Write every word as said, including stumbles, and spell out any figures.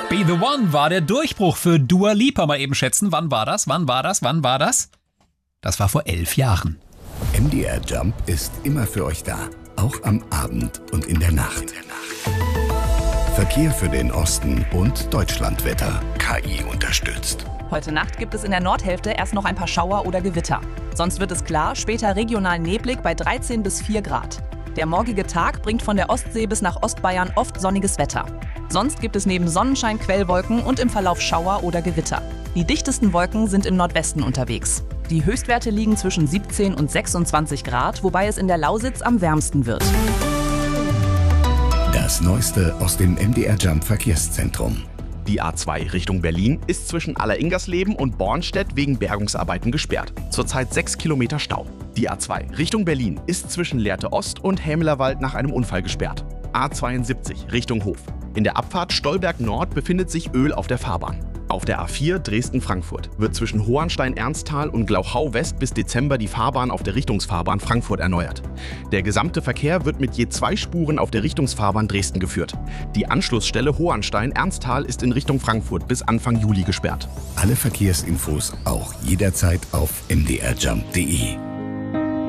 Be the One war der Durchbruch für Dua Lipa. Mal eben schätzen, wann war das? Wann war das? Wann war das? Das war vor elf Jahren. M D R Jump ist immer für euch da. Auch am Abend und in der Nacht. Verkehr für den Osten und Deutschlandwetter. K I unterstützt. Heute Nacht gibt es in der Nordhälfte erst noch ein paar Schauer oder Gewitter. Sonst wird es klar, später regional neblig bei dreizehn bis vier Grad. Der morgige Tag bringt von der Ostsee bis nach Ostbayern oft sonniges Wetter. Sonst gibt es neben Sonnenschein Quellwolken und im Verlauf Schauer oder Gewitter. Die dichtesten Wolken sind im Nordwesten unterwegs. Die Höchstwerte liegen zwischen siebzehn und sechsundzwanzig Grad, wobei es in der Lausitz am wärmsten wird. Das Neueste aus dem M D R Jump Verkehrszentrum. Die A zwei Richtung Berlin ist zwischen Alleringersleben und Bornstedt wegen Bergungsarbeiten gesperrt. Zurzeit sechs Kilometer Stau. Die A zwei Richtung Berlin ist zwischen Lehrte Ost und Hämelerwald nach einem Unfall gesperrt. A zweiundsiebzig Richtung Hof. In der Abfahrt Stolberg Nord befindet sich Öl auf der Fahrbahn. Auf der A vier Dresden-Frankfurt wird zwischen Hohenstein-Ernsthal und Glauchau West bis Dezember die Fahrbahn auf der Richtungsfahrbahn Frankfurt erneuert. Der gesamte Verkehr wird mit je zwei Spuren auf der Richtungsfahrbahn Dresden geführt. Die Anschlussstelle Hohenstein-Ernsthal ist in Richtung Frankfurt bis Anfang Juli gesperrt. Alle Verkehrsinfos auch jederzeit auf m d r jump punkt d e.